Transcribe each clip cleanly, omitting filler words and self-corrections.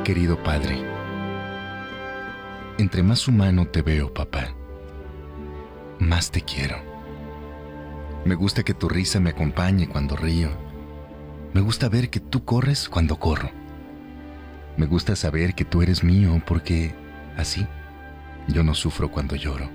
Querido padre, entre más humano te veo, papá, más te quiero. Me gusta que tu risa me acompañe cuando río. Me gusta ver que tú corres cuando corro. Me gusta saber que tú eres mío porque así yo no sufro cuando lloro.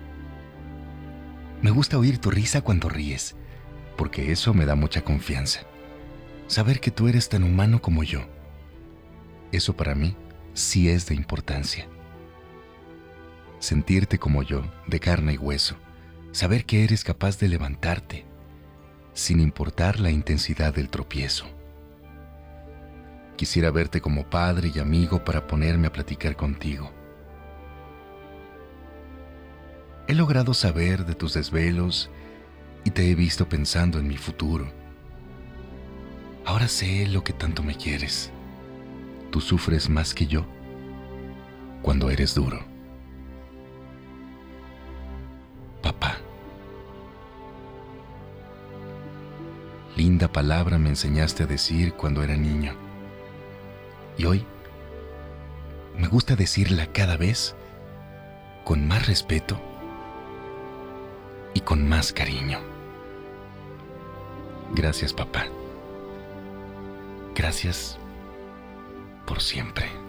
Me gusta oír tu risa cuando ríes, porque eso me da mucha confianza. Saber que tú eres tan humano como yo. Eso para mí sí es de importancia. Sentirte como yo, de carne y hueso. Saber que eres capaz de levantarte, sin importar la intensidad del tropiezo. Quisiera verte como padre y amigo para ponerme a platicar contigo. He logrado saber de tus desvelos y te he visto pensando en mi futuro. Ahora sé lo que tanto me quieres. Tú sufres más que yo cuando eres duro. Papá. Linda palabra me enseñaste a decir cuando era niño. Y hoy me gusta decirla cada vez con más respeto y con más cariño. Gracias, papá. Gracias por siempre.